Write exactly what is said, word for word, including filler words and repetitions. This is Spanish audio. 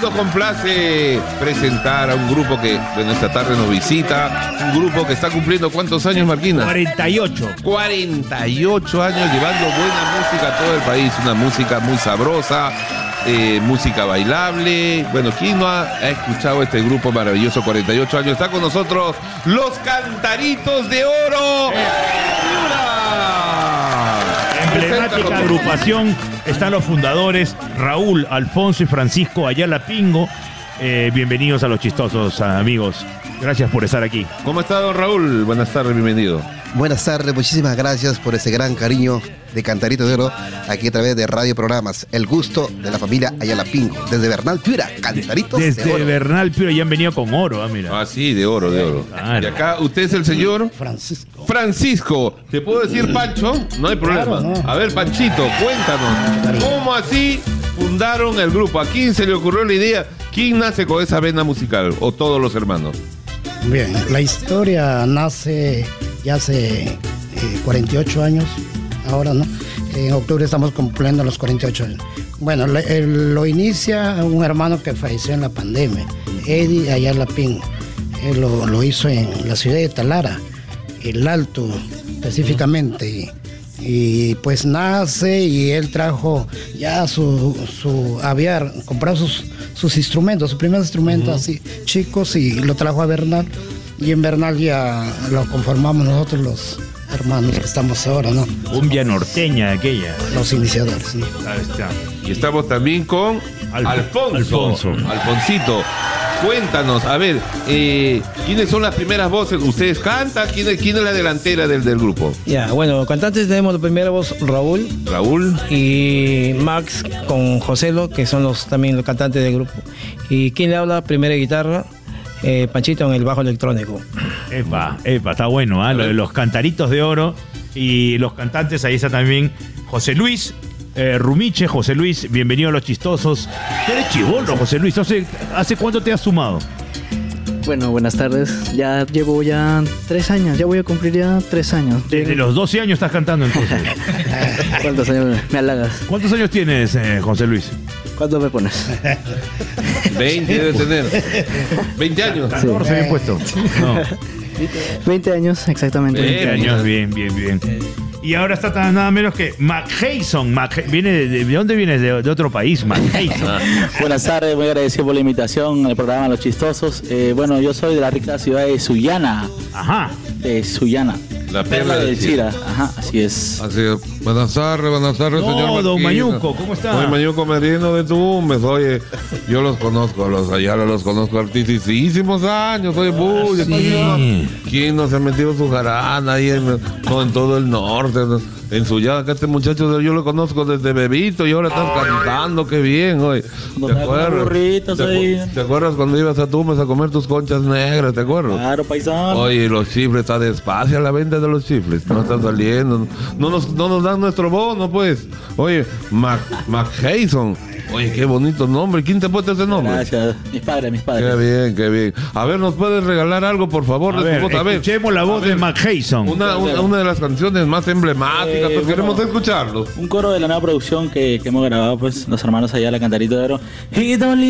nos complace presentar a un grupo que, bueno, esta tarde nos visita. Un grupo que está cumpliendo ¿cuántos años, Marquina? cuarenta y ocho. cuarenta y ocho años llevando buena música a todo el país. Una música muy sabrosa, eh, música bailable. Bueno, ¿quién no ha, ha escuchado este grupo maravilloso? cuarenta y ocho años. Está con nosotros los Cantaritos de Oro. Eh. Emblemática agrupación. Están los fundadores Raúl, Alfonso y Francisco Ayala Pingo. Eh, bienvenidos a Los Chistosos, amigos. Gracias por estar aquí. ¿Cómo está, don Raúl? Buenas tardes, bienvenido. Buenas tardes, muchísimas gracias por ese gran cariño de Cantaritos de Oro aquí a través de Radio Programas. El gusto de la familia Ayala Pingo. Desde Bernal Piura, Cantaritos Desde de Oro. Desde Bernal Piura ya han venido con oro, ah, mira. Ah, sí, de oro, de oro. Claro. Y acá, ¿usted es el señor? Francisco. Francisco. ¿Te puedo decir Pancho? No hay problema. Claro, no. A ver, Panchito, cuéntanos. ¿Cómo así fundaron el grupo? ¿A quién se le ocurrió la idea? ¿Quién nace con esa vena musical? ¿O todos los hermanos? Bien, la historia nace ya hace eh, cuarenta y ocho años, ahora, ¿no? En octubre estamos cumpliendo los cuarenta y ocho años. Bueno, le, el, lo inicia un hermano que falleció en la pandemia, Eddie Ayala Pingo. Él lo, lo hizo en la ciudad de Talara, el Alto específicamente. Y, y pues nace y él trajo ya su, su había comprado sus, sus instrumentos, sus primeros instrumentos uh-huh. así chicos, y lo trajo a Bernal, y en Bernal ya lo conformamos nosotros los hermanos que estamos ahora, ¿no? Cumbia norteña aquella. Los iniciadores, ¿no? Ahí está. Y estamos también con Alf- Alfonso. Alfonso. Alfonsito. Cuéntanos, a ver, eh, ¿quiénes son las primeras voces? ¿Ustedes cantan? ¿Quién es, quién es la delantera del, del grupo? Ya, bueno, cantantes tenemos la primera voz Raúl Raúl. y Max con Joselo, que son los también los cantantes del grupo. Y quien le habla, primera guitarra, eh, Panchito en el bajo electrónico. Epa, epa, está bueno, ¿ah? Lo de los Cantaritos de Oro y los cantantes, ahí está también José Luis. Eh, Rumiche, José Luis, bienvenido a Los Chistosos. Eres chibolo, José Luis. ¿Hace, ¿Hace cuánto te has sumado? Bueno, buenas tardes. Ya llevo ya tres años. Ya voy a cumplir ya tres años. Desde los doce años estás cantando entonces. ¿Cuántos años me halagas? ¿Cuántos años tienes, eh, José Luis? ¿Cuánto me pones? veinte debe tener. veinte años. catorce bien puesto. No, veinte años, exactamente. veinte años, bien, bien, bien. Y ahora está tan- nada menos que Mac Hayson. Mac, viene de, de, ¿de dónde vienes? De, de otro país, Mac Hayson. Buenas tardes, muy agradecido por la invitación al programa Los Chistosos. Eh, bueno, yo soy de la rica ciudad de Sullana, Ajá. de Sullana. La perla del del Chira. Ajá, así es. Así es. Buenas tardes, buenas tardes, No, señor don Marquina. Mañuco, ¿cómo está? Soy Mañuco Merino de Tumbes. Oye, yo los conozco, los Ayala los conozco artistísimos años. Oye, bulla, sí. ¿quién no se ha metido su jarana ahí en, no, en todo el norte? En Sullana, acá este muchacho yo lo conozco desde bebito y ahora están cantando, qué bien, oye. Donde hay burritos ¿Te, ahí. acu- ¿Te acuerdas cuando ibas a Tumbes a comer tus conchas negras? ¿Te acuerdas? Claro, paisano. Oye, los chifles, está despacio la venta de los chifles, no están saliendo, no nos, no nos dan nuestro bono, pues. Oye, Mac, Mac Hayson, oye, qué bonito nombre, ¿quién te ha puesto ese nombre? Gracias. Mis padres, mis Qué padres. bien, qué bien. A ver, ¿nos puedes regalar algo, por favor? A de tu ver, voz? A ver, escuchemos la voz a ver, de Mac Hayson. Una, una, una de las canciones más emblemáticas, Eh, pues queremos bueno. escucharlo. Un coro de la nueva producción que, que hemos grabado, pues, los hermanos allá, la Cantarito de Oro. Y dolió